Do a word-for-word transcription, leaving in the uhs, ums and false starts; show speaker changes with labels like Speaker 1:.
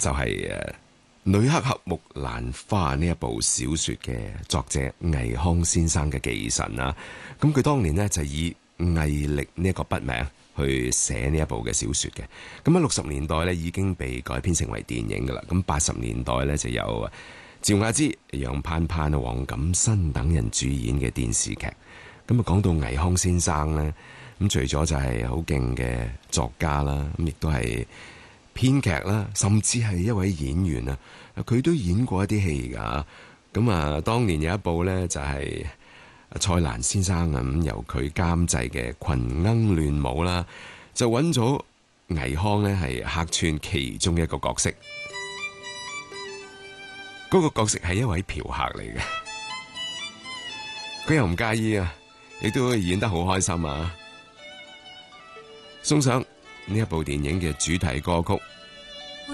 Speaker 1: 就係、是、誒《女黑俠木蘭花》呢一部小說嘅作者倪匡先生嘅忌神啦。咁佢當年呢，就以魏力呢一個筆名去寫呢一部嘅小說嘅。咁喺六十年代呢，已經被改編成為電影噶啦。咁八十年代呢，就有趙雅芝、楊盼盼、黃錦燊等人主演嘅電視劇。咁啊，講到倪匡先生呢，咁除咗就係好勁嘅作家啦，咁亦都係編劇啦，甚至係一位演員啊，佢都演過一啲戲噶。咁啊，當年有一部呢，就係蔡瀾先生咁由佢監製嘅《群鶯亂舞》啦，就揾咗倪匡呢係客串其中一個角色。嗰、那個角色係一位嫖客嚟嘅，佢又唔介意啊，亦都演得好開心啊！送上呢一部電影嘅主題歌曲